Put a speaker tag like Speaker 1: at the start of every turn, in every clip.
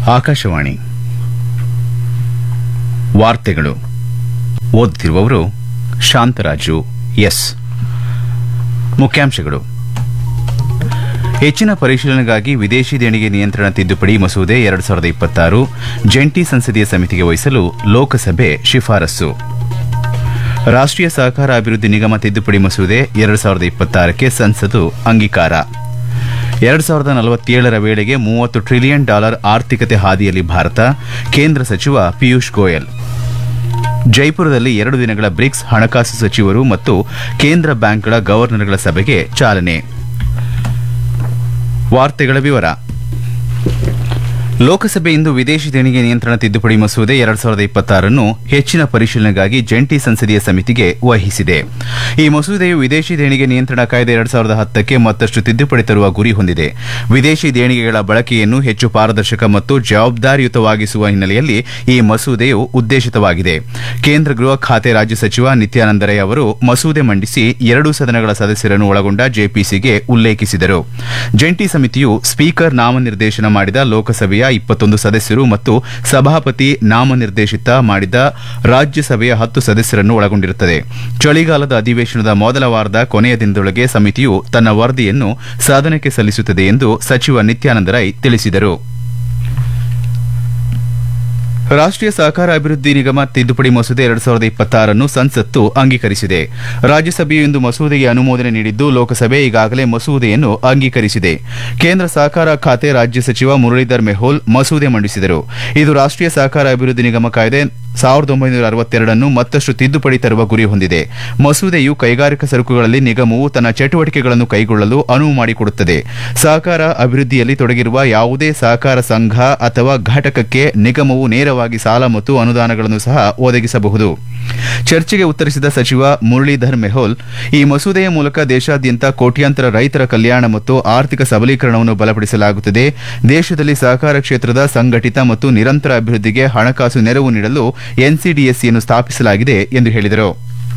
Speaker 1: ಆಕಾಶವಾಣಿ ವಾರ್ತೆಗಳು ಓದುತ್ತಿರುವವರು ಶಾಂತರಾಜು ಎಸ್. ಮುಖ್ಯಾಂಶಗಳು. ಹೆಚ್ಚಿನ ಪರಿಶೀಲನೆಗಾಗಿ ವಿದೇಶಿ ದೇಣಿಗೆ ನಿಯಂತ್ರಣ ತಿದ್ದುಪಡಿ ಮಸೂದೆ 2026 ಜಂಟಿ ಸಂಸದೀಯ ಸಮಿತಿಗೆ ವಹಿಸಲು ಲೋಕಸಭೆ ಶಿಫಾರಸು. ರಾಷ್ಟೀಯ ಸಹಕಾರ ಅಭಿವೃದ್ಧಿ ನಿಗಮ ತಿದ್ದುಪಡಿ ಮಸೂದೆ 2026ಕ್ಕೆ ಸಂಸತ್ತು ಅಂಗೀಕಾರ. 2047ರ ವೇಳೆಗೆ $30 ಟ್ರಿಲಿಯನ್ ಆರ್ಥಿಕತೆ ಹಾದಿಯಲ್ಲಿ ಭಾರತ, ಕೇಂದ್ರ ಸಚಿವ ಪಿಯೂಷ್ ಗೋಯಲ್. ಜೈಪುರದಲ್ಲಿ 2 ದಿನಗಳ ಬ್ರಿಕ್ಸ್ ಹಣಕಾಸು ಸಚಿವರು ಮತ್ತು ಕೇಂದ್ರ ಬ್ಯಾಂಕ್ಗಳ ಗವರ್ನರ್ಗಳ ಸಭೆಗೆ ಚಾಲನೆ. ವಾರ್ತೆಗಳ ವಿವರ. ಲೋಕಸಭೆ ಇಂದು ವಿದೇಶಿ ದೇಣಿಗೆ ನಿಯಂತ್ರಣ ತಿದ್ದುಪಡಿ ಮಸೂದೆ 2026 ಹೆಚ್ಚಿನ ಪರಿಶೀಲನೆಗಾಗಿ ಜಂಟಿ ಸಂಸದೀಯ ಸಮಿತಿಗೆ ವಹಿಸಿದೆ. ಈ ಮಸೂದೆಯು ವಿದೇಶಿ ದೇಣಿಗೆ ನಿಯಂತ್ರಣ ಕಾಯ್ದೆ 2010ಕ್ಕೆ ಮತ್ತಷ್ಟು ತಿದ್ದುಪಡಿ ತರುವ ಗುರಿ ಹೊಂದಿದೆ. ವಿದೇಶಿ ದೇಣಿಗೆಗಳ ಬಳಕೆಯನ್ನು ಹೆಚ್ಚು ಪಾರದರ್ಶಕ ಮತ್ತು ಜವಾಬ್ದಾರಿಯುತವಾಗಿಸುವ ಹಿನ್ನೆಲೆಯಲ್ಲಿ ಈ ಮಸೂದೆಯು ಉದ್ದೇಶಿತವಾಗಿದೆ. ಕೇಂದ್ರ ಗೃಹ ಖಾತೆ ರಾಜ್ಯ ಸಚಿವ ನಿತ್ಯಾನಂದ ರೈ ಅವರು ಮಸೂದೆ ಮಂಡಿಸಿ 2 ಸದನಗಳ ಸದಸ್ಯರನ್ನು ಒಳಗೊಂಡ ಜೆಪಿಸಿಗೆ ಉಲ್ಲೇಖಿಸಿದರು. ಜಂಟಿ ಸಮಿತಿಯು ಸ್ಪೀಕರ್ ನಾಮನಿರ್ದೇಶನ ಮಾಡಿದ ಲೋಕಸಭೆಯ 21 ಸದಸ್ಯರು ಮತ್ತು ಸಭಾಪತಿ ನಾಮನಿರ್ದೇಶಿತ ಮಾಡಿದ ರಾಜ್ಯಸಭೆಯ 10 ಸದಸ್ಯರನ್ನು ಒಳಗೊಂಡಿರುತ್ತದೆ. ಚಳಿಗಾಲದ ಅಧಿವೇಶನದ ಮೊದಲ ವಾರದ ಕೊನೆಯ ದಿನದೊಳಗೆ ಸಮಿತಿಯು ತನ್ನ ವರದಿಯನ್ನು ಸದನಕ್ಕೆ ಸಲ್ಲಿಸುತ್ತದೆ ಎಂದು ಸಚಿವ ನಿತ್ಯಾನಂದ ರೈ ತಿಳಿಸಿದರು. ರಾಷ್ಟೀಯ ಸಹಕಾರ ಅಭಿವೃದ್ಧಿ ನಿಗಮ ತಿದ್ದುಪಡಿ ಮಸೂದೆ 2026 ಸಂಸತ್ತು ಅಂಗೀಕರಿಸಿದೆ. ರಾಜ್ಯಸಭೆಯು ಇಂದು ಮಸೂದೆಗೆ ಅನುಮೋದನೆ ನೀಡಿದ್ದು, ಲೋಕಸಭೆ ಈಗಾಗಲೇ ಮಸೂದೆಯನ್ನು ಅಂಗೀಕರಿಸಿದೆ. ಕೇಂದ್ರ ಸಹಕಾರ ಖಾತೆ ರಾಜ್ಯ ಸಚಿವ ಮುರಳೀಧರ್ ಮೆಹೋಲ್ ಮಸೂದೆ ಮಂಡಿಸಿದರು. ಇದು ರಾಷ್ಟೀಯ ಸಹಕಾರ ಅಭಿವೃದ್ಧಿ ನಿಗಮ ಕಾಯ್ದೆ 1962 ಮತ್ತಷ್ಟು ತಿದ್ದುಪಡಿ ತರುವ ಗುರಿ ಹೊಂದಿದೆ. ಮಸೂದೆಯು ಕೈಗಾರಿಕಾ ಸರಕುಗಳಲ್ಲಿ ನಿಗಮವು ತನ್ನ ಚಟುವಟಿಕೆಗಳನ್ನು ಕೈಗೊಳ್ಳಲು ಅನುವು ಮಾಡಿಕೊಡುತ್ತದೆ. ಸಹಕಾರ ಅಭಿವೃದ್ಧಿಯಲ್ಲಿ ತೊಡಗಿರುವ ಯಾವುದೇ ಸಹಕಾರ ಸಂಘ ಅಥವಾ ಘಟಕಕ್ಕೆ ನಿಗಮವು ನೇರವಾಗಿ ಸಾಲ ಮತ್ತು ಅನುದಾನಗಳನ್ನು ಸಹ ಒದಗಿಸಬಹುದು. ಚರ್ಚೆಗೆ ಉತ್ತರಿಸಿದ ಸಚಿವ ಮುರಳೀಧರ್ ಮೆಹೋಲ್, ಈ ಮಸೂದೆಯ ಮೂಲಕ ದೇಶಾದ್ಯಂತ ಕೋಟ್ಯಾಂತರ ರೈತರ ಕಲ್ಯಾಣ ಮತ್ತು ಆರ್ಥಿಕ ಸಬಲೀಕರಣವನ್ನು ಬಲಪಡಿಸಲಾಗುತ್ತದೆ. ದೇಶದಲ್ಲಿ ಸಹಕಾರ ಕ್ಷೇತ್ರದ ಸಂಘಟಿತ ಮತ್ತು ನಿರಂತರ ಅಭಿವೃದ್ಧಿಗೆ ಹಣಕಾಸು ನೆರವು ನೀಡಲು ಎನ್ಸಿಡಿಎಸ್ಸಿಯನ್ನು ಸ್ಥಾಪಿಸಲಾಗಿದೆ ಎಂದು ಹೇಳಿದರು.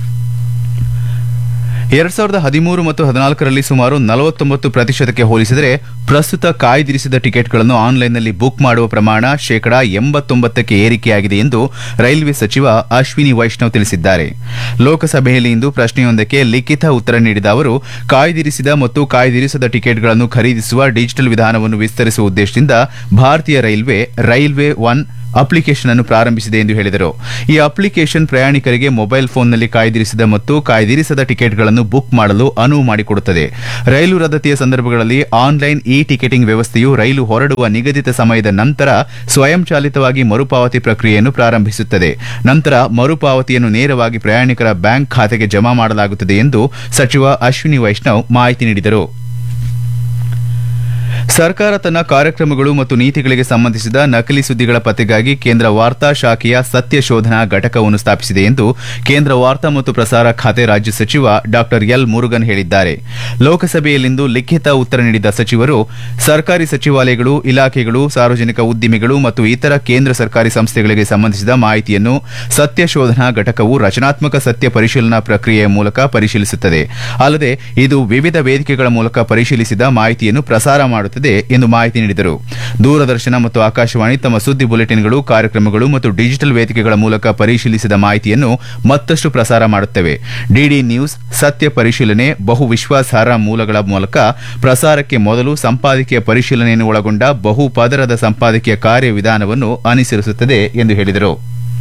Speaker 1: 2013 ಮತ್ತು 2014ರಲ್ಲಿ ಸುಮಾರು 49% ಹೋಲಿಸಿದರೆ ಪ್ರಸ್ತುತ ಕಾಯ್ದಿರಿಸಿದ ಟಿಕೆಟ್ಗಳನ್ನು ಆನ್ಲೈನ್ನಲ್ಲಿ ಬುಕ್ ಮಾಡುವ ಪ್ರಮಾಣ 89% ಏರಿಕೆಯಾಗಿದೆ ಎಂದು ರೈಲ್ವೆ ಸಚಿವ ಅಶ್ವಿನಿ ವೈಷ್ಣವ್ ತಿಳಿಸಿದ್ದಾರೆ. ಲೋಕಸಭೆಯಲ್ಲಿ ಇಂದು ಪ್ರಶ್ನೆಯೊಂದಕ್ಕೆ ಲಿಖಿತ ಉತ್ತರ ನೀಡಿದ ಅವರು, ಕಾಯ್ದಿರಿಸಿದ ಮತ್ತು ಕಾಯ್ದಿರಿಸದ ಟಿಕೆಟ್ಗಳನ್ನು ಖರೀದಿಸುವ ಡಿಜಿಟಲ್ ವಿಧಾನವನ್ನು ವಿಸ್ತರಿಸುವ ಉದ್ದೇಶದಿಂದ ಭಾರತೀಯ ರೈಲ್ವೆ ಒನ್ ಅಪ್ಲಿಕೇಶನ್ ಅನ್ನು ಪ್ರಾರಂಭಿಸಿದೆ ಎಂದು ಹೇಳಿದರು. ಈ ಅಪ್ಲಿಕೇಶನ್ ಪ್ರಯಾಣಿಕರಿಗೆ ಮೊಬೈಲ್ ಫೋನ್ನಲ್ಲಿ ಕಾಯ್ದಿರಿಸಿದ ಮತ್ತು ಕಾಯ್ದಿರಿಸದ ಟಿಕೆಟ್ಗಳನ್ನು ಬುಕ್ ಮಾಡಲು ಅನುವು ಮಾಡಿಕೊಡುತ್ತದೆ. ರೈಲು ರದ್ದತಿಯ ಸಂದರ್ಭಗಳಲ್ಲಿ ಆನ್ಲೈನ್ ಇ ಟಿಕೆಟಿಂಗ್ ವ್ಯವಸ್ಥೆಯು ರೈಲು ಹೊರಡುವ ನಿಗದಿತ ಸಮಯದ ನಂತರ ಸ್ವಯಂಚಾಲಿತವಾಗಿ ಮರುಪಾವತಿ ಪ್ರಕ್ರಿಯೆಯನ್ನು ಪ್ರಾರಂಭಿಸುತ್ತದೆ. ನಂತರ ಮರುಪಾವತಿಯನ್ನು ನೇರವಾಗಿ ಪ್ರಯಾಣಿಕರ ಬ್ಯಾಂಕ್ ಖಾತೆಗೆ ಜಮಾ ಮಾಡಲಾಗುತ್ತದೆ ಎಂದು ಸಚಿವ ಅಶ್ವಿನಿ ವೈಷ್ಣವ್ ಮಾಹಿತಿ ನೀಡಿದರು. ಸರ್ಕಾರ ತನ್ನ ಕಾರ್ಯಕ್ರಮಗಳು ಮತ್ತು ನೀತಿಗಳಿಗೆ ಸಂಬಂಧಿಸಿದ ನಕಲಿ ಸುದ್ದಿಗಳ ಪತ್ತೆಗಾಗಿ ಕೇಂದ್ರ ವಾರ್ತಾ ಶಾಖೆಯ ಸತ್ಯ ಶೋಧನಾ ಘಟಕವನ್ನು ಸ್ಥಾಪಿಸಿದೆ ಎಂದು ಕೇಂದ್ರ ವಾರ್ತಾ ಮತ್ತು ಪ್ರಸಾರ ಖಾತೆ ರಾಜ್ಯ ಸಚಿವ ಡಾ ಎಲ್ ಮುರುಗನ್ ಹೇಳಿದ್ದಾರೆ. ಲೋಕಸಭೆಯಲ್ಲಿಂದು ಲಿಖಿತ ಉತ್ತರ ನೀಡಿದ ಸಚಿವರು, ಸರ್ಕಾರಿ ಸಚಿವಾಲಯಗಳು, ಇಲಾಖೆಗಳು, ಸಾರ್ವಜನಿಕ ಉದ್ದಿಮೆಗಳು ಮತ್ತು ಇತರ ಕೇಂದ್ರ ಸರ್ಕಾರಿ ಸಂಸ್ಥೆಗಳಿಗೆ ಸಂಬಂಧಿಸಿದ ಮಾಹಿತಿಯನ್ನು ಸತ್ಯ ಶೋಧನಾ ಘಟಕವು ರಚನಾತ್ಮಕ ಸತ್ಯ ಪರಿಶೀಲನಾ ಪ್ರಕ್ರಿಯೆಯ ಮೂಲಕ ಪರಿಶೀಲಿಸುತ್ತದೆ. ಅಲ್ಲದೆ ಇದು ವಿವಿಧ ವೇದಿಕೆಗಳ ಮೂಲಕ ಪರಿಶೀಲಿಸಿದ ಮಾಹಿತಿಯನ್ನು ಪ್ರಸಾರ ಮಾಡುತ್ತದೆ ಎಂದು ಮಾಹಿತಿ ನೀಡಿದರು. ದೂರದರ್ಶನ ಮತ್ತು ಆಕಾಶವಾಣಿ ತಮ್ಮ ಸುದ್ದಿ ಬುಲೆಟಿನ್ಗಳು, ಕಾರ್ಯಕ್ರಮಗಳು ಮತ್ತು ಡಿಜಿಟಲ್ ವೇದಿಕೆಗಳ ಮೂಲಕ ಪರಿಶೀಲಿಸಿದ ಮಾಹಿತಿಯನ್ನು ಮತ್ತಷ್ಟು ಪ್ರಸಾರ ಮಾಡುತ್ತವೆ. ಡಿಡಿ ನ್ಯೂಸ್ ಸತ್ಯ ಪರಿಶೀಲನೆ ಬಹು ವಿಶ್ವಾಸಾರ್ಹ ಮೂಲಗಳ ಮೂಲಕ ಪ್ರಸಾರಕ್ಕೆ ಮೊದಲು ಸಂಪಾದಕೀಯ ಪರಿಶೀಲನೆಯನ್ನು ಒಳಗೊಂಡ ಬಹು ಪದರದ ಸಂಪಾದಕೀಯ ಕಾರ್ಯವಿಧಾನವನ್ನು ಅನುಸರಿಸುತ್ತದೆ ಎಂದು ಹೇಳಿದರು.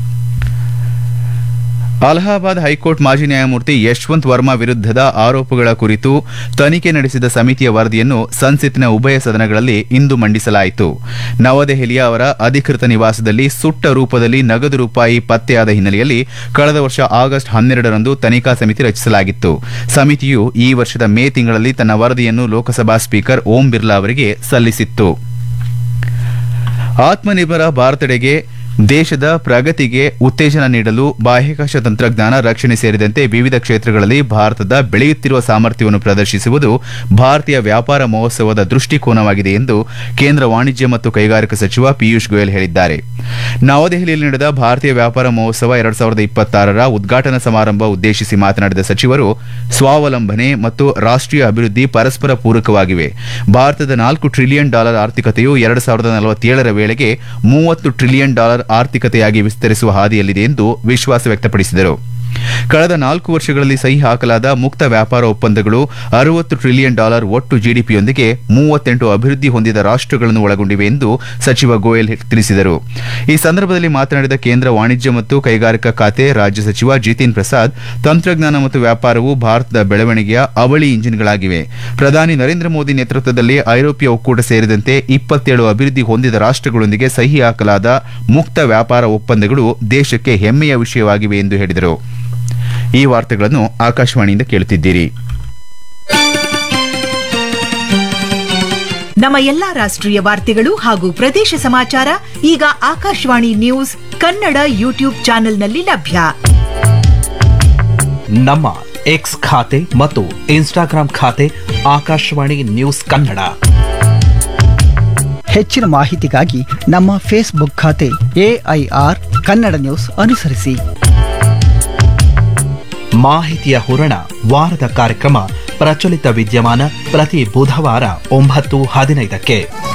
Speaker 1: ಅಲಹಾಬಾದ್ ಹೈಕೋರ್ಟ್ ಮಾಜಿ ನ್ಯಾಯಮೂರ್ತಿ ಯಶವಂತ್ ವರ್ಮಾ ವಿರುದ್ದದ ಆರೋಪಗಳ ಕುರಿತು ತನಿಖೆ ನಡೆಸಿದ ಸಮಿತಿಯ ವರದಿಯನ್ನು ಸಂಸತ್ತಿನ ಉಭಯ ಸದನಗಳಲ್ಲಿ ಇಂದು ಮಂಡಿಸಲಾಯಿತು. ನವದೆಹಲಿಯ ಅವರ ಅಧಿಕೃತ ನಿವಾಸದಲ್ಲಿ ಸುಟ್ಟ ರೂಪದಲ್ಲಿ ನಗದು ರೂಪಾಯಿ ಪತ್ತೆಯಾದ ಹಿನ್ನೆಲೆಯಲ್ಲಿ ಕಳೆದ ವರ್ಷ ಆಗಸ್ಟ್ 12ರಂದು ತನಿಖಾ ಸಮಿತಿ ರಚಿಸಲಾಗಿತ್ತು. ಸಮಿತಿಯು ಈ ವರ್ಷದ ಮೇ ತಿಂಗಳಲ್ಲಿ ತನ್ನ ವರದಿಯನ್ನು ಲೋಕಸಭಾ ಸ್ಪೀಕರ್ ಓಂ ಬಿರ್ಲಾ ಅವರಿಗೆ ಸಲ್ಲಿಸಿತ್ತು. ಆತ್ಮನಿರ್ಭರ ಭಾರತಡೆಗೆ ದೇಶದ ಪ್ರಗತಿಗೆ ಉತ್ತೇಜನ ನೀಡಲು ಬಾಹ್ಯಾಕಾಶ ತಂತ್ರಜ್ಞಾನ ರಕ್ಷಣೆ ಸೇರಿದಂತೆ ವಿವಿಧ ಕ್ಷೇತ್ರಗಳಲ್ಲಿ ಭಾರತದ ಬೆಳೆಯುತ್ತಿರುವ ಸಾಮರ್ಥ್ಯವನ್ನು ಪ್ರದರ್ಶಿಸುವುದು ಭಾರತೀಯ ವ್ಯಾಪಾರ ಮಹೋತ್ಸವದ ದೃಷ್ಟಿಕೋನವಾಗಿದೆ ಎಂದು ಕೇಂದ್ರ ವಾಣಿಜ್ಯ ಮತ್ತು ಕೈಗಾರಿಕಾ ಸಚಿವ ಪಿಯೂಷ್ ಗೋಯಲ್ ಹೇಳಿದ್ದಾರೆ. ನವದೆಹಲಿಯಲ್ಲಿ ನಡೆದ ಭಾರತೀಯ ವ್ಯಾಪಾರ ಮಹೋತ್ಸವ 2026ರ ಉದ್ಘಾಟನಾ ಸಮಾರಂಭ ಉದ್ದೇಶಿಸಿ ಮಾತನಾಡಿದ ಸಚಿವರು, ಸ್ವಾವಲಂಬನೆ ಮತ್ತು ರಾಷ್ಟೀಯ ಅಭಿವೃದ್ಧಿ ಪರಸ್ಪರ ಪೂರಕವಾಗಿವೆ. ಭಾರತದ $4 ಟ್ರಿಲಿಯನ್ ಆರ್ಥಿಕತೆಯು 2047ರ ವೇಳೆಗೆ $30 ಟ್ರಿಲಿಯನ್ ಆರ್ಥಿಕತೆಯಾಗಿ ವಿಸ್ತರಿಸುವ ಹಾದಿಯಲ್ಲಿದೆ ಎಂದು ವಿಶ್ವಾಸ ವ್ಯಕ್ತಪಡಿಸಿದರು. ಕಳೆದ 4 ವರ್ಷಗಳಲ್ಲಿ ಸಹಿ ಹಾಕಲಾದ ಮುಕ್ತ ವ್ಯಾಪಾರ ಒಪ್ಪಂದಗಳು $60 ಟ್ರಿಲಿಯನ್ ಒಟ್ಟು ಜಿಡಿಪಿಯೊಂದಿಗೆ 38 ಅಭಿವೃದ್ಧಿ ಹೊಂದಿದ ರಾಷ್ಟಗಳನ್ನು ಒಳಗೊಂಡಿವೆ ಎಂದು ಸಚಿವ ಗೋಯಲ್ ತಿಳಿಸಿದರು. ಈ ಸಂದರ್ಭದಲ್ಲಿ ಮಾತನಾಡಿದ ಕೇಂದ್ರ ವಾಣಿಜ್ಯ ಮತ್ತು ಕೈಗಾರಿಕಾ ಖಾತೆ ರಾಜ್ಯ ಸಚಿವ ಜಿತಿನ್ ಪ್ರಸಾದ್, ತಂತ್ರಜ್ಞಾನ ಮತ್ತು ವ್ಯಾಪಾರವು ಭಾರತದ ಬೆಳವಣಿಗೆಯ ಅವಳಿ ಇಂಜಿನ್ಗಳಾಗಿವೆ. ಪ್ರಧಾನಿ ನರೇಂದ್ರ ಮೋದಿ ನೇತೃತ್ವದಲ್ಲಿ ಐರೋಪ್ಯ ಒಕ್ಕೂಟ ಸೇರಿದಂತೆ 27 ಅಭಿವೃದ್ಧಿ ಹೊಂದಿದ ರಾಷ್ಟಗಳೊಂದಿಗೆ ಸಹಿ ಹಾಕಲಾದ ಮುಕ್ತ ವ್ಯಾಪಾರ ಒಪ್ಪಂದಗಳು ದೇಶಕ್ಕೆ ಹೆಮ್ಮೆಯ ವಿಷಯವಾಗಿವೆ ಎಂದು ಹೇಳಿದರು. ಈ ವಾರ್ತೆಗಳನ್ನು ಆಕಾಶವಾಣಿಯಿಂದ ಕೇಳುತ್ತಿದ್ದೀರಿ.
Speaker 2: ನಮ್ಮ ಎಲ್ಲಾ ರಾಷ್ಟ್ರೀಯ ವಾರ್ತೆಗಳು ಹಾಗೂ ಪ್ರದೇಶ ಸಮಾಚಾರ ಈಗ ಆಕಾಶವಾಣಿ ನ್ಯೂಸ್ ಕನ್ನಡ ಯೂಟ್ಯೂಬ್ ಚಾನೆಲ್ನಲ್ಲಿ ಲಭ್ಯ.
Speaker 3: ನಮ್ಮ ಎಕ್ಸ್ ಖಾತೆ ಮತ್ತು ಇನ್ಸ್ಟಾಗ್ರಾಂ ಖಾತೆ ಆಕಾಶವಾಣಿ ನ್ಯೂಸ್ ಕನ್ನಡ.
Speaker 4: ಹೆಚ್ಚಿನ ಮಾಹಿತಿಗಾಗಿ ನಮ್ಮ ಫೇಸ್ಬುಕ್ ಖಾತೆ AIR ಕನ್ನಡ ನ್ಯೂಸ್ ಅನುಸರಿಸಿ.
Speaker 3: ಮಾಹಿತಿಯ ಹೂರಣ ವಾರದ ಕಾರ್ಯಕ್ರಮ ಪ್ರಚಲಿತ ವಿದ್ಯಮಾನ ಪ್ರತಿ ಬುಧವಾರ 9:15ಕ್ಕೆ.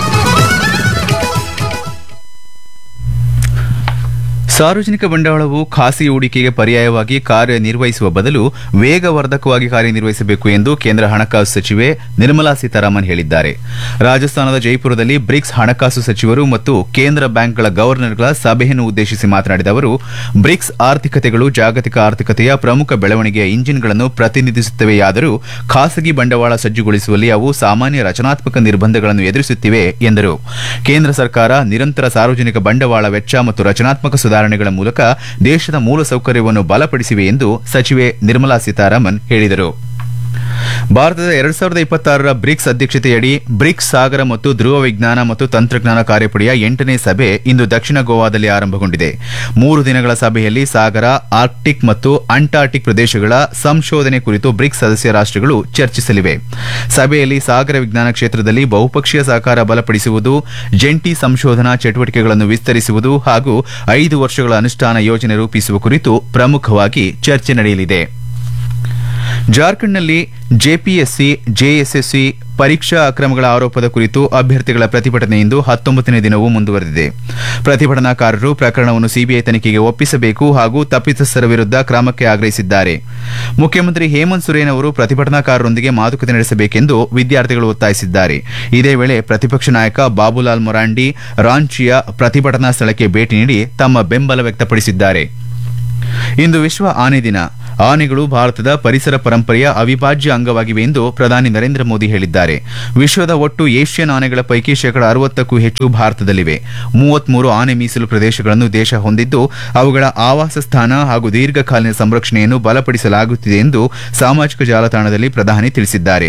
Speaker 1: ಸಾರ್ವಜನಿಕ ಬಂಡವಾಳವು ಖಾಸಗಿ ಹೂಡಿಕೆಗೆ ಪರ್ಯಾಯವಾಗಿ ಕಾರ್ಯನಿರ್ವಹಿಸುವ ಬದಲು ವೇಗವರ್ಧಕವಾಗಿ ಕಾರ್ಯನಿರ್ವಹಿಸಬೇಕು ಎಂದು ಕೇಂದ್ರ ಹಣಕಾಸು ಸಚಿವೆ ನಿರ್ಮಲಾ ಸೀತಾರಾಮನ್ ಹೇಳಿದ್ದಾರೆ. ರಾಜಸ್ಥಾನದ ಜೈಪುರದಲ್ಲಿ ಬ್ರಿಕ್ಸ್ ಹಣಕಾಸು ಸಚಿವರು ಮತ್ತು ಕೇಂದ್ರ ಬ್ಯಾಂಕ್ಗಳ ಗವರ್ನರ್ಗಳ ಸಭೆಯನ್ನು ಉದ್ದೇಶಿಸಿ ಮಾತನಾಡಿದ ಅವರು, ಬ್ರಿಕ್ಸ್ ಆರ್ಥಿಕತೆಗಳು ಜಾಗತಿಕ ಆರ್ಥಿಕತೆಯ ಪ್ರಮುಖ ಬೆಳವಣಿಗೆಯ ಇಂಜಿನ್ಗಳನ್ನು ಪ್ರತಿನಿಧಿಸುತ್ತವೆಯಾದರೂ ಖಾಸಗಿ ಬಂಡವಾಳ ಸಜ್ಜುಗೊಳಿಸುವಲ್ಲಿ ಅವು ಸಾಮಾನ್ಯ ರಚನಾತ್ಮಕ ನಿರ್ಬಂಧಗಳನ್ನು ಎದುರಿಸುತ್ತಿವೆ ಎಂದರು. ಕೇಂದ್ರ ಸರ್ಕಾರ ನಿರಂತರ ಸಾರ್ವಜನಿಕ ಬಂಡವಾಳ ವೆಚ್ಚ ಮತ್ತು ರಚನಾತ್ಮಕ ಸುಧಾರಣೆಗಳ ಮೂಲಕ ದೇಶದ ಮೂಲಸೌಕರ್ಯವನ್ನು ಬಲಪಡಿಸಿವೆ ಎಂದು ಸಚಿವೆ ನಿರ್ಮಲಾ ಸೀತಾರಾಮನ್ ಹೇಳಿದರು. ಭಾರತದ 2026ರ ಬ್ರಿಕ್ಸ್ ಅಧ್ಯಕ್ಷತೆಯಡಿ ಬ್ರಿಕ್ಸ್ ಸಾಗರ ಮತ್ತು ಧ್ರುವ ವಿಜ್ಞಾನ ಮತ್ತು ತಂತ್ರಜ್ಞಾನ ಕಾರ್ಯಪಡೆಯ 8ನೇ ಸಭೆ ಇಂದು ದಕ್ಷಿಣ ಗೋವಾದಲ್ಲಿ ಆರಂಭಗೊಂಡಿದೆ. 3 ದಿನಗಳ ಸಭೆಯಲ್ಲಿ ಸಾಗರ, ಆರ್ಕ್ಟಿಕ್ ಮತ್ತು ಅಂಟಾರ್ಟಿಕ್ ಪ್ರದೇಶಗಳ ಸಂಶೋಧನೆ ಕುರಿತು ಬ್ರಿಕ್ಸ್ ಸದಸ್ಯ ರಾಷ್ಟಗಳು ಚರ್ಚಿಸಲಿವೆ. ಸಭೆಯಲ್ಲಿ ಸಾಗರ ವಿಜ್ಞಾನ ಕ್ಷೇತ್ರದಲ್ಲಿ ಬಹುಪಕ್ಷೀಯ ಸಹಕಾರ ಬಲಪಡಿಸುವುದು, ಜಂಟಿ ಸಂಶೋಧನಾ ಚಟುವಟಿಕೆಗಳನ್ನು ವಿಸ್ತರಿಸುವುದು ಹಾಗೂ 5 ವರ್ಷಗಳ ಅನುಷ್ಠಾನ ಯೋಜನೆ ರೂಪಿಸುವ ಕುರಿತು ಪ್ರಮುಖವಾಗಿ ಚರ್ಚೆ ನಡೆಯಲಿದೆ. ಜಾರ್ಖಂಡ್ನಲ್ಲಿ ಜೆಪಿಎಸ್ಸಿ, ಜೆಎಸ್ಎಸ್ಸಿ ಪರೀಕ್ಷಾ ಅಕ್ರಮಗಳ ಆರೋಪದ ಕುರಿತು ಅಭ್ಯರ್ಥಿಗಳ ಪ್ರತಿಭಟನೆ ಇಂದು 19ನೇ ದಿನವೂ ಮುಂದುವರೆದಿದೆ. ಪ್ರತಿಭಟನಾಕಾರರು ಪ್ರಕರಣವನ್ನು ಸಿಬಿಐ ತನಿಖೆಗೆ ಒಪ್ಪಿಸಬೇಕು ಹಾಗೂ ತಪ್ಪಿತಸ್ಥರ ವಿರುದ್ಧ ಕ್ರಮಕ್ಕೆ ಆಗ್ರಹಿಸಿದ್ದಾರೆ. ಮುಖ್ಯಮಂತ್ರಿ ಹೇಮಂತ್ ಸೊರೇನ್ ಅವರು ಪ್ರತಿಭಟನಾಕಾರರೊಂದಿಗೆ ಮಾತುಕತೆ ನಡೆಸಬೇಕೆಂದು ವಿದ್ಯಾರ್ಥಿಗಳು ಒತ್ತಾಯಿಸಿದ್ದಾರೆ. ಇದೇ ವೇಳೆ ಪ್ರತಿಪಕ್ಷ ನಾಯಕ ಬಾಬುಲಾಲ್ ಮೊರಾಂಡಿ ರಾಂಚಿಯ ಪ್ರತಿಭಟನಾ ಸ್ಥಳಕ್ಕೆ ಭೇಟಿ ನೀಡಿ ತಮ್ಮ ಬೆಂಬಲ ವ್ಯಕ್ತಪಡಿಸಿದ್ದಾರೆ. ಇಂದು ವಿಶ್ವ ಆನೆ ದಿನ. ಆನೆಗಳು ಭಾರತದ ಪರಿಸರ ಪರಂಪರೆಯ ಅವಿಭಾಜ್ಯ ಅಂಗವಾಗಿವೆ ಎಂದು ಪ್ರಧಾನಿ ನರೇಂದ್ರ ಮೋದಿ ಹೇಳಿದ್ದಾರೆ. ವಿಶ್ವದ ಒಟ್ಟು ಏಷ್ಯನ್ ಆನೆಗಳ ಪೈಕಿ 60%ಕ್ಕೂ ಹೆಚ್ಚು ಭಾರತದಲ್ಲಿವೆ. 33 ಆನೆ ಮೀಸಲು ಪ್ರದೇಶಗಳನ್ನು ದೇಶ ಹೊಂದಿದ್ದು ಅವುಗಳ ಆವಾಸ ಸ್ಥಾನ ಹಾಗೂ ದೀರ್ಘಕಾಲೀನ ಸಂರಕ್ಷಣೆಯನ್ನು ಬಲಪಡಿಸಲಾಗುತ್ತಿದೆ ಎಂದು ಸಾಮಾಜಿಕ ಜಾಲತಾಣದಲ್ಲಿ ಪ್ರಧಾನಿ ತಿಳಿಸಿದ್ದಾರೆ.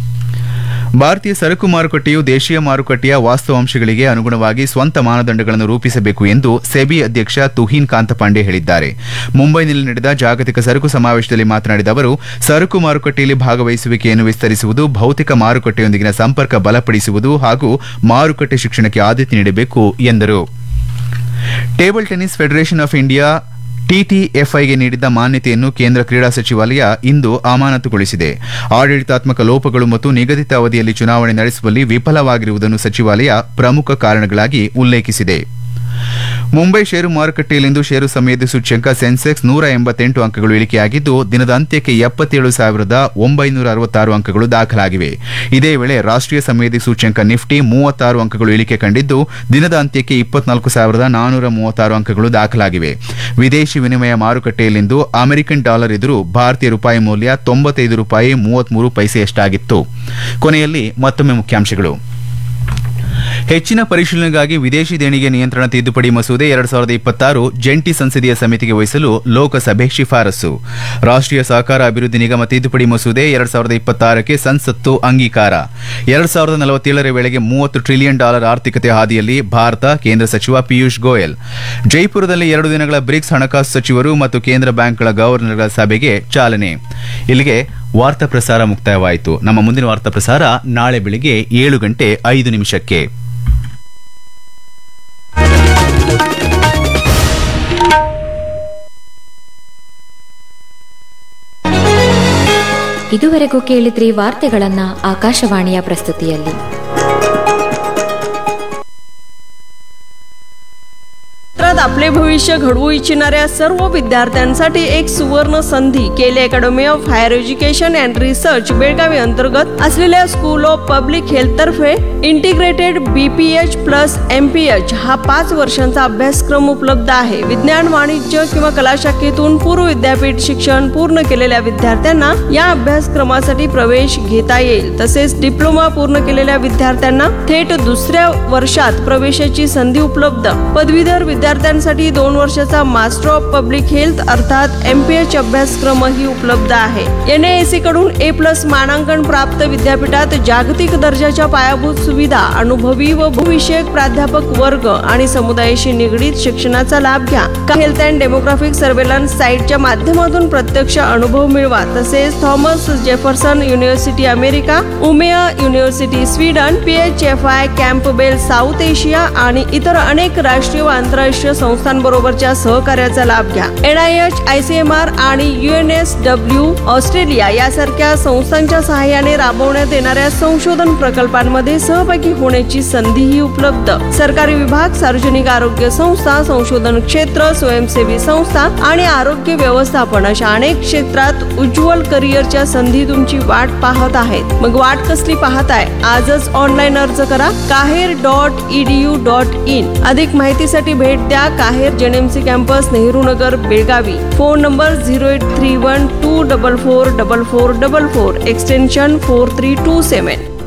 Speaker 1: ಭಾರತೀಯ ಸರಕು ಮಾರುಕಟ್ಟೆಯು ದೇಶೀಯ ಮಾರುಕಟ್ಟೆಯ ವಾಸ್ತವಾಂಶಗಳಿಗೆ ಅನುಗುಣವಾಗಿ ಸ್ವಂತ ಮಾನದಂಡಗಳನ್ನು ರೂಪಿಸಬೇಕು ಎಂದು ಸೆಬಿ ಅಧ್ಯಕ್ಷ ತುಹಿನ್ ಕಾಂತಪಾಂಡೆ ಹೇಳಿದ್ದಾರೆ. ಮುಂಬೈನಲ್ಲಿ ನಡೆದ ಜಾಗತಿಕ ಸರಕು ಸಮಾವೇಶದಲ್ಲಿ ಮಾತನಾಡಿದ ಅವರು, ಸರಕು ಮಾರುಕಟ್ಟೆಯಲ್ಲಿ ಭಾಗವಹಿಸುವಿಕೆಯನ್ನು ವಿಸ್ತರಿಸುವುದು, ಭೌತಿಕ ಮಾರುಕಟ್ಟೆಯೊಂದಿಗಿನ ಸಂಪರ್ಕ ಬಲಪಡಿಸುವುದು ಹಾಗೂ ಮಾರುಕಟ್ಟೆ ಶಿಕ್ಷಣಕ್ಕೆ ಆದ್ಯತೆ ನೀಡಬೇಕು ಎಂದರು. Table tennis federation of India ಟಿಟಿಎಫ್ಐಗೆ ನೀಡಿದ್ದ ಮಾನ್ಯತೆಯನ್ನು ಕೇಂದ್ರ ಕ್ರೀಡಾ ಸಚಿವಾಲಯ ಇಂದು ಅಮಾನತುಗೊಳಿಸಿದೆ. ಆಡಳಿತಾತ್ಮಕ ಲೋಪಗಳು ಮತ್ತು ನಿಗದಿತ ಅವಧಿಯಲ್ಲಿ ಚುನಾವಣೆ ನಡೆಸುವಲ್ಲಿ ವಿಫಲವಾಗಿರುವುದನ್ನು ಸಚಿವಾಲಯ ಪ್ರಮುಖ ಕಾರಣಗಳಾಗಿ ಉಲ್ಲೇಖಿಸಿದೆ. ಮುಂಬೈ ಷೇರು ಮಾರುಕಟ್ಟೆಯಲ್ಲಿಂದು ಷೇರು ಸಮಯದ ಸೂಚ್ಯಂಕ ಸೆನ್ಸೆಕ್ಸ್ 188 ಅಂಕಗಳು ಇಳಿಕೆಯಾಗಿದ್ದು ದಿನದ ಅಂತ್ಯಕ್ಕೆ 77,966 ಅಂಕಗಳು ದಾಖಲಾಗಿವೆ. ಇದೇ ವೇಳೆ ರಾಷ್ಟೀಯ ಸಮಯದ ಸೂಚ್ಯಂಕ ನಿಫ್ಟಿ 36 ಅಂಕಗಳು ಇಳಿಕೆ ಕಂಡಿದ್ದು ದಿನದ ಅಂತ್ಯಕ್ಕೆ 24,436 ಅಂಕಗಳು ದಾಖಲಾಗಿವೆ. ವಿದೇಶಿ ವಿನಿಮಯ ಮಾರುಕಟ್ಟೆಯಲ್ಲಿಂದು ಅಮೆರಿಕನ್ ಡಾಲರ್ ಎದುರು ಭಾರತೀಯ ರೂಪಾಯಿ ಮೌಲ್ಯ ₹95.33 ಕೊನೆಯಲ್ಲಿ ಮತ್ತೊಮ್ಮೆ ಮುಖ್ಯಾಂಶಗಳು. ಹೆಚ್ಚಿನ ಪರಿಶೀಲನೆಗಾಗಿ ವಿದೇಶಿ ದೇಣಿಗೆ ನಿಯಂತ್ರಣ ತಿದ್ದುಪಡಿ ಮಸೂದೆ 2026 ಜಂಟಿ ಸಂಸದೀಯ ಸಮಿತಿಗೆ ವಹಿಸಲು ಲೋಕಸಭೆ ಶಿಫಾರಸು. ರಾಷ್ಟ್ರೀಯ ಸಹಕಾರ ಅಭಿವೃದ್ಧಿ ನಿಗಮ ತಿದ್ದುಪಡಿ ಮಸೂದೆ 2026ಕ್ಕೆ ಸಂಸತ್ತು ಅಂಗೀಕಾರ. 2047ರ ವೇಳೆಗೆ $30 ಟ್ರಿಲಿಯನ್ ಆರ್ಥಿಕತೆ ಹಾದಿಯಲ್ಲಿ ಭಾರತ, ಕೇಂದ್ರ ಸಚಿವ ಪಿಯೂಷ್ ಗೋಯಲ್. ಜೈಪುರದಲ್ಲಿ 2 ದಿನಗಳ ಬ್ರಿಕ್ಸ್ ಹಣಕಾಸು ಸಚಿವರು ಮತ್ತು ಕೇಂದ್ರ ಬ್ಯಾಂಕ್ಗಳ ಗವರ್ನರ್ಗಳ ಸಭೆಗೆ ಚಾಲನೆ. ಇಲ್ಲಿಗೆ ವಾರ್ತಾ ಪ್ರಸಾರ ಮುಕ್ತಾಯವಾಯಿತು. ನಮ್ಮ ಮುಂದಿನ ವಾರ್ತಾ ಪ್ರಸಾರ ನಾಳೆ ಬೆಳಿಗ್ಗೆ 7:05.
Speaker 5: ಇದುವರೆಗೂ ಕೇಳಿದ್ರಿ ವಾರ್ತೆಗಳನ್ನ ಆಕಾಶವಾಣಿಯ ಪ್ರಸ್ತುತಿಯಲ್ಲಿ.
Speaker 6: आपले भविष्य घडवू इच्छिणाऱ्या सर्व विद्यार्थ्यांसाठी एक सुवर्ण संधी केले academy of higher education and research Belagavi अंतर्गत असलेल्या स्कूल ऑफ पब्लिक हेल्थ तर्फे इंटिग्रेटेड BPH प्लस MPH हा 5 वर्षांचा अभ्यासक्रम उपलब्ध आहे. विज्ञान, वाणिज्य किंवा कला शाखेतून पूर्व विद्यापीठ शिक्षण पूर्ण केलेल्या विद्यार्थ्यांना या अभ्यासक्रमासाठी प्रवेश घेता येईल. तसेच डिप्लोमा पूर्ण केलेल्या विद्यार्थ्यांना थेट दुसऱ्या वर्षात प्रवेशाची संधी उपलब्ध. पदवीधर विद्यार्थ्यांसाठी 2 वर्षाचा मास्टर ऑफ पब्लिक हेल्थ अर्थात MPH अभ्यासक्रमही उपलब्ध आहे. NAAC कडून A+ मानांकन प्राप्त विद्यापीठात जागतिक दर्जाच्या पायाभूत सुविधा, अनुभवी व बहुविषयक प्राध्यापक वर्ग आणि समुदायाशी निगडीत शिक्षणाचा लाभ घ्या. हेल्थ अँड डेमोग्राफिक सर्वेलन्स साइटच्या माध्यमातून प्रत्यक्ष अनुभव मिळवा. तसेच Thomas Jefferson university America, उमेया university Sweden, PHFI Campbell south Asia आणि इतर अनेक राष्ट्रीय व आंतरराष्ट्रीय संस्थांबरोबरच्या सहकार्याचा लाभ घ्या. NIH, ICMR आणि UNSW ऑस्ट्रेलिया यासारख्या संस्थांच्या सहाय्याने राबवण्यात येणाऱ्या संशोधन प्रकल्पांमध्ये सहभागी होण्याची संधीही उपलब्ध. सरकारी विभाग, सार्वजनिक आरोग्य संस्था, संशोधन क्षेत्र, स्वयंसेवी संस्था आणि आरोग्य व्यवस्थापन अशा अनेक क्षेत्रात उज्ज्वल करिअरच्या संधी तुमची वाट पाहत आहेत. मग वाट कसली पाहताय? आजच ऑनलाईन अर्ज करा kaher.edu.in. अधिक माहितीसाठी भेट द्या काहेर JNMC campus, Nehru Nagar, Belagavi. Phone number 0831 2444444 extension 4327.